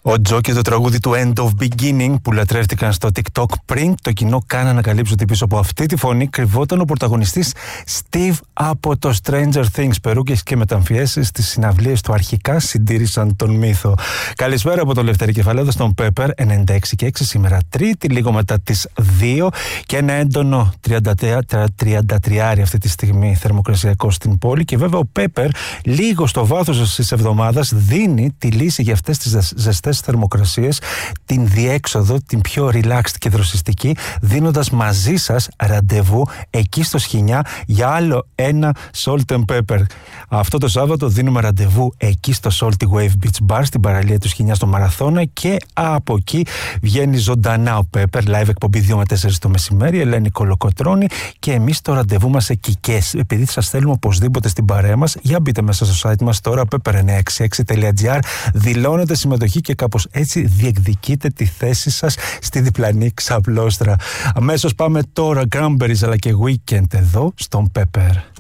Ο Τζο και το τραγούδι του End of Beginning που λατρεύτηκαν στο TikTok πριν το κοινό κάνει να ανακαλύψει ότι πίσω από αυτή τη φωνή κρυβόταν ο πρωταγωνιστής Steve από το Stranger Things. Περούκες και μεταμφιέσεις στις συναυλίες του αρχικά συντήρησαν τον μύθο. Καλησπέρα από το Λευτέρη Κεφαλέδο στον Pepper 96 και 6 σήμερα Τρίτη, λίγο μετά τις 2 και ένα έντονο 33 αυτή τη στιγμή θερμοκρασιακό στην πόλη. Και βέβαια ο Pepper λίγο στο βάθος της εβδομάδας δίνει τη λύση για αυτές τις ζεστές θερμοκρασίες, την διέξοδο, την πιο relaxed και δροσιστική, δίνοντας μαζί σας ραντεβού εκεί στο Σχοινιά για άλλο ένα Salt and Pepper. Αυτό το Σάββατο δίνουμε ραντεβού εκεί στο Salty Wave Beach Bar στην παραλία του Σχοινιά στο Μαραθώνα και από εκεί βγαίνει ζωντανά ο Pepper, live εκπομπή 2 με 4 το μεσημέρι, Ελένη Κολοκοτρώνη και εμείς το ραντεβού μας εκεί. Και επειδή σας θέλουμε οπωσδήποτε στην παρέα μας, για μπείτε μέσα στο site μας τώρα pepper966.gr, δηλώνετε συμμετοχή και κάπως έτσι διεκδικείτε τη θέση σας στη διπλανή ξαπλώστρα. Αμέσως πάμε τώρα Cranberries αλλά και Weekend εδώ στον Pepper.